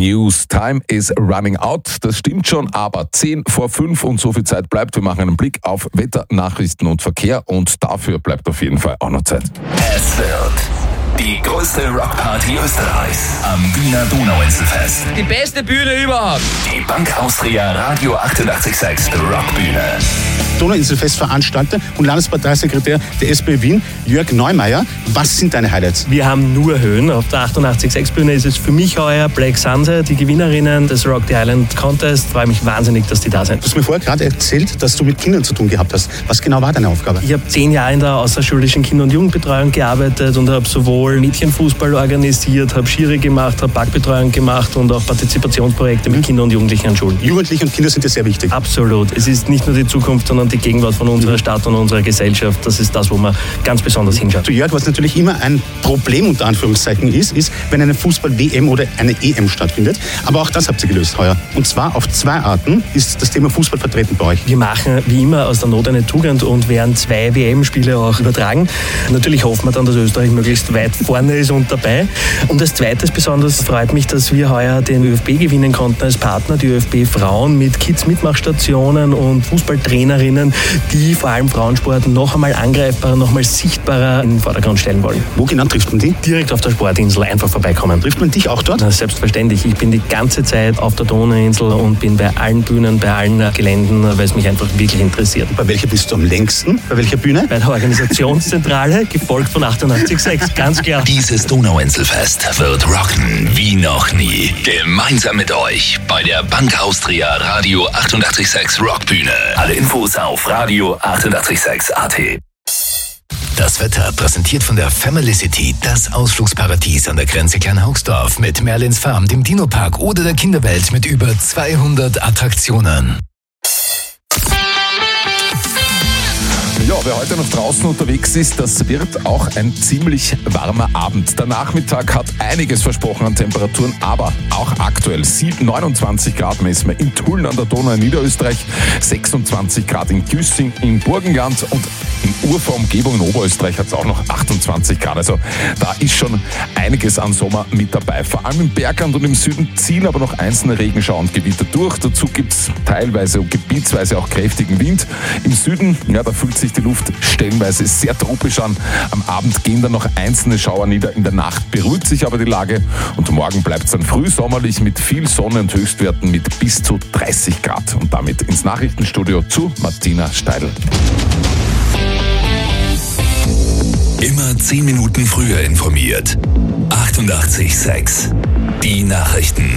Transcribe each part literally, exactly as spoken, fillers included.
News. Time is running out. Das stimmt schon, aber zehn vor fünf und so viel Zeit bleibt. Wir machen einen Blick auf Wetter, Nachrichten und Verkehr und dafür bleibt auf jeden Fall auch noch Zeit. Es wird die größte Rockparty Österreichs am Wiener Donauinselfest. Die beste Bühne überhaupt. Die Bank Austria Radio achtundachtzig Komma sechs Rockbühne. Donauinselfestveranstalter und Landesparteisekretär der S P Ö Wien, Jörg Neumeier. Was sind deine Highlights? Wir haben nur Höhen. Auf der achtundachtzig Komma sechs Bühne ist es für mich heuer Black Sunset, die Gewinnerinnen des Rock the Island Contest. Ich freue mich wahnsinnig, dass die da sind. Du hast mir vorher gerade erzählt, dass du mit Kindern zu tun gehabt hast. Was genau war deine Aufgabe? Ich habe zehn Jahre in der außerschulischen Kinder- und Jugendbetreuung gearbeitet und habe sowohl Mädchenfußball organisiert, habe Schiri gemacht, habe Backbetreuung gemacht und auch Partizipationsprojekte mit Kindern und Jugendlichen an Schulen. Jugendliche und Kinder sind dir sehr wichtig. Absolut. Es ist nicht nur die Zukunft, sondern die Gegenwart von unserer Stadt und unserer Gesellschaft. Das ist das, wo man ganz besonders hinschaut. Du Jörg, was natürlich immer ein Problem unter Anführungszeichen ist, ist, wenn eine Fußball-W M oder eine E M stattfindet. Aber auch das habt ihr gelöst heuer. Und zwar auf zwei Arten ist das Thema Fußball vertreten bei euch. Wir machen wie immer aus der Not eine Tugend und werden zwei W M-Spiele auch übertragen. Natürlich hoffen wir dann, dass Österreich möglichst weit vorne ist und dabei. Und als zweites besonders freut mich, dass wir heuer den Ö F B gewinnen konnten als Partner, die Ö F B-Frauen mit Kids-Mitmachstationen und Fußballtrainerinnen, die vor allem Frauensport noch einmal angreifbarer, noch einmal sichtbarer in den Vordergrund stellen wollen. Wo genau trifft man die? Direkt auf der Sportinsel, einfach vorbeikommen. Trifft man dich auch dort? Na, selbstverständlich. Ich bin die ganze Zeit auf der Donauinsel und bin bei allen Bühnen, bei allen Geländen, weil es mich einfach wirklich interessiert. Bei welcher bist du am längsten? Bei welcher Bühne? Bei der Organisationszentrale, gefolgt von achtundachtzig Komma sechs, ganz klar. Dieses Donauinselfest wird rocken wie noch nie. Gemeinsam mit euch bei der Bank Austria Radio achtundachtzig Komma sechs Rockbühne. Alle Infos auf Radio achtundachtzig Komma sechs A T. Das Wetter präsentiert von der Family City, das Ausflugsparadies an der Grenze Kleinhaugsdorf mit Merlins Farm, dem Dino-Park oder der Kinderwelt mit über zweihundert Attraktionen. Ja, wer heute noch draußen unterwegs ist, das wird auch ein ziemlich warmer Abend. Der Nachmittag hat einiges versprochen an Temperaturen, aber auch aktuell neunundzwanzig Grad messen wir in Tulln an der Donau in Niederösterreich, sechsundzwanzig Grad in Güssing im Burgenland und in Urfahr Umgebung in Oberösterreich hat es auch noch achtundzwanzig Grad. Also da ist schon einiges an Sommer mit dabei. Vor allem im Bergland und im Süden ziehen aber noch einzelne Regenschauer und Gewitter durch. Dazu gibt es teilweise und gebietsweise auch kräftigen Wind. Im Süden, ja, da fühlt sich die Luft stellenweise sehr tropisch an. Am Abend gehen dann noch einzelne Schauer nieder. In der Nacht beruhigt sich aber die Lage und morgen bleibt es dann früh sommerlich mit viel Sonne und Höchstwerten mit bis zu dreißig Grad. Und damit ins Nachrichtenstudio zu Martina Steidl. Immer zehn Minuten früher informiert. achtundachtzig Komma sechs. Die Nachrichten.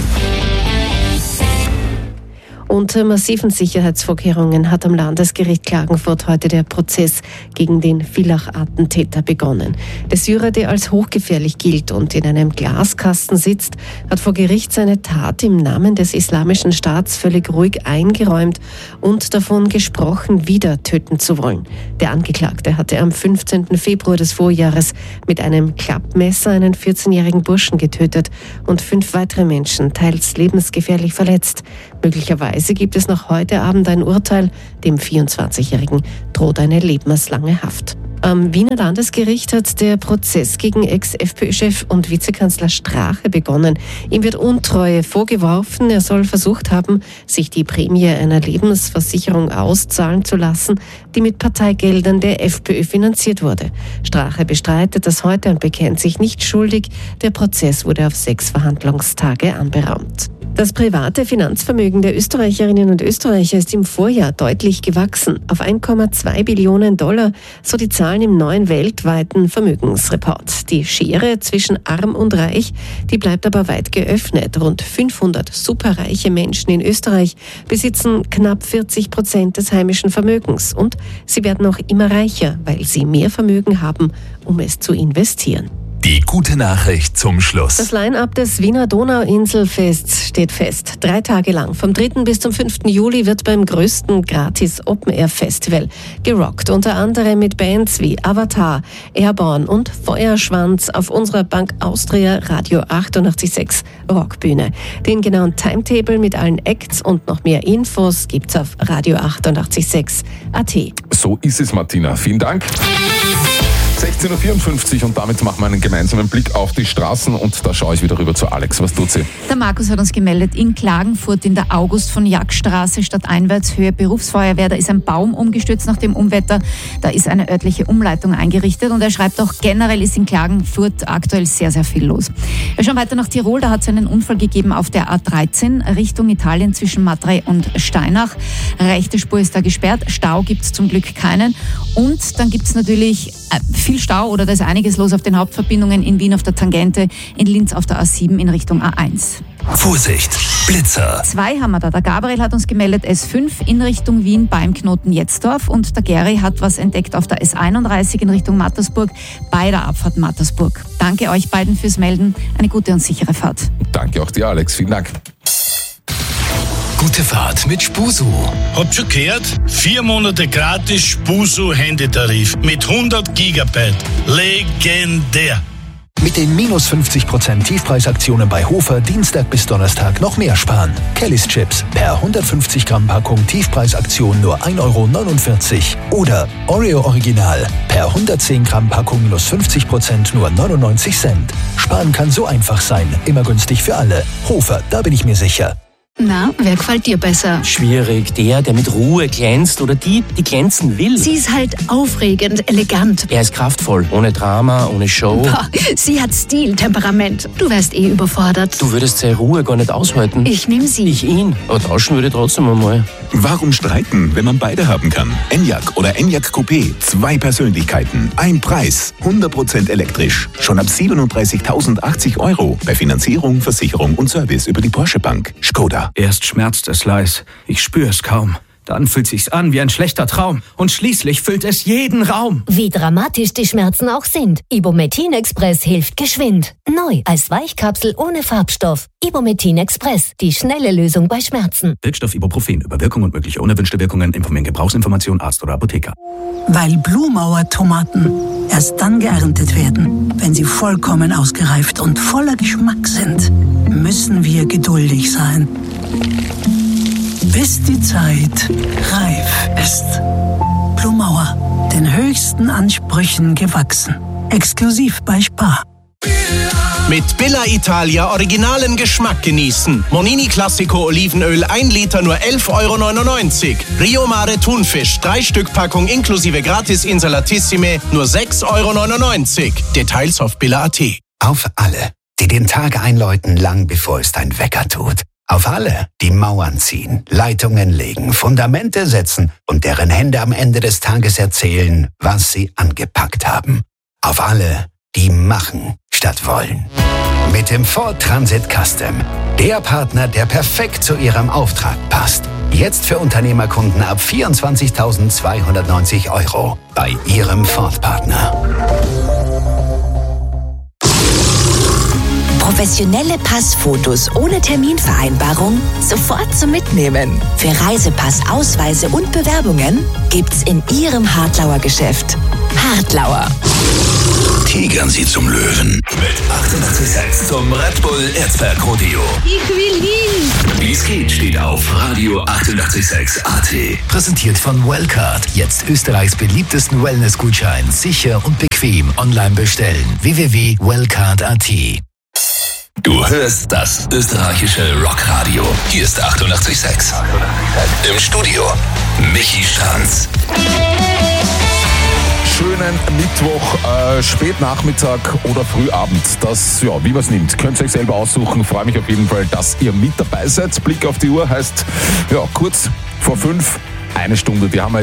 Unter massiven Sicherheitsvorkehrungen hat am Landesgericht Klagenfurt heute der Prozess gegen den Villach-Attentäter begonnen. Der Syrer, der als hochgefährlich gilt und in einem Glaskasten sitzt, hat vor Gericht seine Tat im Namen des Islamischen Staats völlig ruhig eingeräumt und davon gesprochen, wieder töten zu wollen. Der Angeklagte hatte am fünfzehnten Februar des Vorjahres mit einem Klappmesser einen vierzehnjährigen Burschen getötet und fünf weitere Menschen teils lebensgefährlich verletzt. Möglicherweise gibt es noch heute Abend ein Urteil. Dem vierundzwanzigjährigen droht eine lebenslange Haft. Am Wiener Landesgericht hat der Prozess gegen Ex-F P Ö-Chef und Vizekanzler Strache begonnen. Ihm wird Untreue vorgeworfen. Er soll versucht haben, sich die Prämie einer Lebensversicherung auszahlen zu lassen, die mit Parteigeldern der FPÖ finanziert wurde. Strache bestreitet das heute und bekennt sich nicht schuldig. Der Prozess wurde auf sechs Verhandlungstage anberaumt. Das private Finanzvermögen der Österreicherinnen und Österreicher ist im Vorjahr deutlich gewachsen, auf ein Komma zwei Billionen Dollar, so die Zahlen im neuen weltweiten Vermögensreport. Die Schere zwischen arm und reich, die bleibt aber weit geöffnet. Rund fünfhundert superreiche Menschen in Österreich besitzen knapp vierzig Prozent des heimischen Vermögens und sie werden auch immer reicher, weil sie mehr Vermögen haben, um es zu investieren. Die gute Nachricht zum Schluss. Das Line-up des Wiener Donauinselfests steht fest. Drei Tage lang, vom dritten bis zum fünften Juli, wird beim größten Gratis-Open-Air-Festival gerockt. Unter anderem mit Bands wie Avatar, Airborne und Feuerschwanz auf unserer Bank Austria Radio achtundachtzig Komma sechs Rockbühne. Den genauen Timetable mit allen Acts und noch mehr Infos gibt's auf Radio achtundachtzig Komma sechs A T. So ist es, Martina. Vielen Dank. sechzehn Uhr vierundfünfzig und damit machen wir einen gemeinsamen Blick auf die Straßen und da schaue ich wieder rüber zu Alex. Was tut sie? Der Markus hat uns gemeldet, in Klagenfurt in der August von Jagdstraße stadteinwärts Höhe Berufsfeuerwehr, da ist ein Baum umgestürzt nach dem Unwetter, da ist eine örtliche Umleitung eingerichtet und er schreibt auch, generell ist in Klagenfurt aktuell sehr, sehr viel los. Wir schauen weiter nach Tirol, da hat es einen Unfall gegeben auf der A dreizehn Richtung Italien zwischen Matrei und Steinach. Rechte Spur ist da gesperrt, Stau gibt es zum Glück keinen und dann gibt es natürlich viel Stau oder da ist einiges los auf den Hauptverbindungen in Wien auf der Tangente, in Linz auf der A sieben in Richtung A eins. Vorsicht, Blitzer. Zwei haben wir da. Der Gabriel hat uns gemeldet, S fünf in Richtung Wien beim Knoten Jetzdorf und der Gary hat was entdeckt auf der S einunddreißig in Richtung Mattersburg bei der Abfahrt Mattersburg. Danke euch beiden fürs Melden. Eine gute und sichere Fahrt. Danke auch dir, Alex. Vielen Dank. Gute Fahrt mit Spusu. Habt ihr gehört? Vier Monate gratis Spusu-Handytarif mit hundert Gigabyte. Legendär. Mit den minus fünfzig Prozent Tiefpreisaktionen bei Hofer Dienstag bis Donnerstag noch mehr sparen. Kellys Chips per hundertfünfzig Gramm Packung Tiefpreisaktion nur ein Euro neunundvierzig. Oder Oreo Original per hundertzehn Gramm Packung minus fünfzig Prozent nur neunundneunzig Cent. Sparen kann so einfach sein, immer günstig für alle. Hofer, da bin ich mir sicher. Na, wer gefällt dir besser? Schwierig, der, der mit Ruhe glänzt oder die, die glänzen will. Sie ist halt aufregend, elegant. Er ist kraftvoll, ohne Drama, ohne Show. Boah, sie hat Stil, Temperament. Du wärst eh überfordert. Du würdest seine Ruhe gar nicht aushalten. Ich nehm sie. Ich ihn. Aber tauschen würde trotzdem einmal. Warum streiten, wenn man beide haben kann? Enyaq oder Enyaq Coupé. Zwei Persönlichkeiten, ein Preis. hundert Prozent elektrisch. Schon ab siebenunddreißigtausendachtzig Euro. Bei Finanzierung, Versicherung und Service über die Porsche Bank. Skoda. Erst schmerzt es leis. Ich spüre es kaum. Dann fühlt sich's an wie ein schlechter Traum. Und schließlich füllt es jeden Raum. Wie dramatisch die Schmerzen auch sind. Ibumetin Express hilft geschwind. Neu als Weichkapsel ohne Farbstoff. Ibumetin Express. Die schnelle Lösung bei Schmerzen. Wirkstoff Ibuprofen. Über Wirkung und mögliche unerwünschte Wirkungen informieren Gebrauchsinformation Arzt oder Apotheker. Weil Blumauer Tomaten erst dann geerntet werden, wenn sie vollkommen ausgereift und voller Geschmack sind, müssen wir geduldig sein. Bis die Zeit reif ist. Blumauer, den höchsten Ansprüchen gewachsen. Exklusiv bei Spar. Mit Billa Italia originalen Geschmack genießen. Monini Classico Olivenöl ein Liter nur elf Euro neunundneunzig. Rio Mare Thunfisch drei Stück Packung inklusive Gratis Insalatissime nur sechs Euro neunundneunzig. Details auf billa punkt at. Auf alle, die den Tag einläuten, lang bevor es dein Wecker tut. Auf alle, die Mauern ziehen, Leitungen legen, Fundamente setzen und deren Hände am Ende des Tages erzählen, was sie angepackt haben. Auf alle, die machen statt wollen. Mit dem Ford Transit Custom. Der Partner, der perfekt zu Ihrem Auftrag passt. Jetzt für Unternehmerkunden ab vierundzwanzigtausendzweihundertneunzig Euro bei Ihrem Ford-Partner. Professionelle Passfotos ohne Terminvereinbarung sofort zum Mitnehmen. Für Reisepass, Ausweise und Bewerbungen gibt's in Ihrem Hartlauer Geschäft. Hartlauer. Tigern Sie zum Löwen. Mit achtundachtzig Komma sechs zum Red Bull Erzberg Rodeo. Ich will hin. Wie es geht, steht auf Radio achtundachtzig Komma sechs A T. Präsentiert von Wellcard. Jetzt Österreichs beliebtesten Wellness-Gutschein. Sicher und bequem online bestellen. w w w punkt wellcard punkt a t. Du hörst das österreichische Rockradio. Hier ist achtundachtzig Komma sechs. Im Studio Michi Stranz. Schönen Mittwoch, äh, Spätnachmittag oder Frühabend. Das, ja, wie man es nimmt, könnt ihr euch selber aussuchen. Freue mich auf jeden Fall, dass ihr mit dabei seid. Blick auf die Uhr heißt, ja, kurz vor fünf, eine Stunde. Die haben wir